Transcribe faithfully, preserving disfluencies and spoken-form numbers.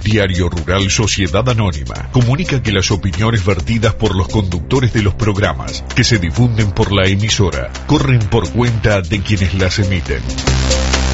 Diario Rural Sociedad Anónima comunica que las opiniones vertidas por los conductores de los programas que se difunden por la emisora corren por cuenta de quienes las emiten.